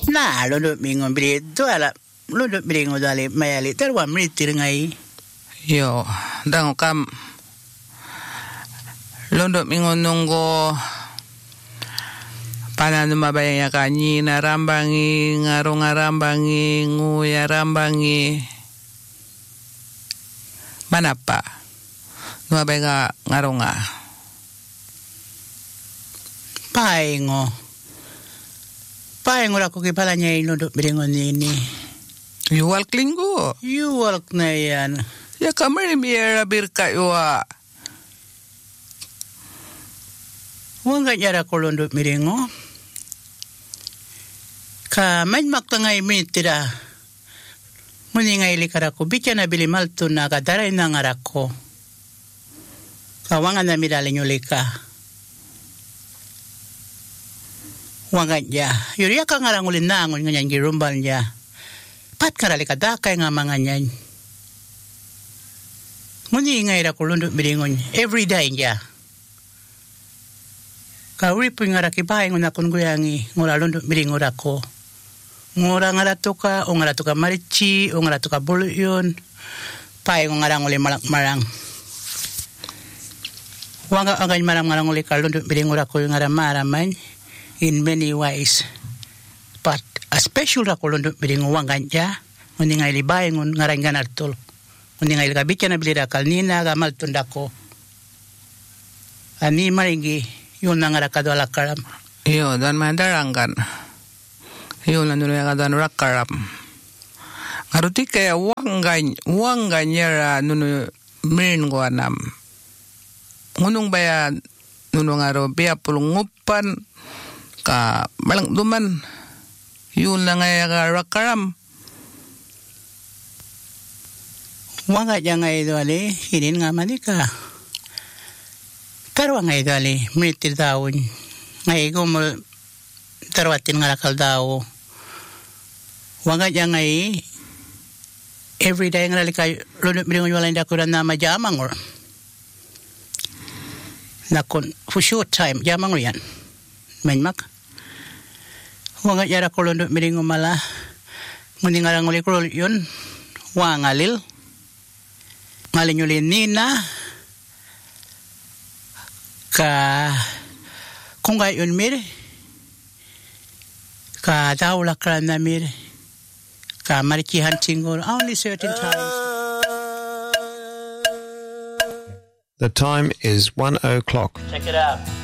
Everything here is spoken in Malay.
Na, londo mingon bili doala. Londo bilingo dali mayali. Terwa mritir ngai. Yo, dango kam. Londo mingon nunggo. Panan mabaya kanyi na rambangi, ngarong rambangi, nguya rambangi. Manapa? Mabaya ngaronga. Paingo rako ki pala niya londo bilingo nini. Yuwal klinggo. Yuwal na yan. Ya kamari miyera birka yuwa. Wanga nyara ko londo bilingo. Ka majmak tangay minitira. Muni nga ilikara ko. Bitya na bili malto na kadaray na ngarak ko. Kawangan na midali nyo lika. Wangan niya. Yuriya ka ngarangulin na angon nga nyan girumbal niya. Pat karali ka dakay nga mga nyan. Muni nga ira ko londo bilingon. Every day niya. Kauripo nga rakipahay nga nakon guyangi. Ngura londo bilingon ako. Ngura nga ratuka, o nga ratuka marichi, o nga ratuka buluyon. Pay nga ngarangulin marang. Wanga angay marang-maranguli ka londo bilingon ako yung ngaramaraman. In many ways. But a special rako londo bilingon wangan niya. Muni nga ilibay ngon ngarangan artol. Muni nga ilikabitya na bilira kalnina gamal tundako. Ani maringi yun na nga rakado alakaram. Iyo, dan mandarangan. Yun na nuno yung dan rakaram. Ngaruti kaya wangan niya nuno mirin ko anam. Ngunong baya nuno nga ro biya pulungupan ka malang duman. Yun na nga yung rakaram. Wanga niya nga idwali, hinin nga manika. Pero nga idwali, minitir daon. Nga igumul, tarwatin nga lakal daw. Wanga niya nga every day nga lalikay, lunod milingon wala hindi ako na majamang or. Nakon, for short time, jamang yan. Manmak. Wanga niya ako lunod milingon mala. Ngunit nga lang ulikro yun, wangalil. Ngalin yun nina. Kung gayon mir. Ka daw lakran na mir. Ka marichihan tingol. Only certain times. The time is 1 o'clock. Check it out.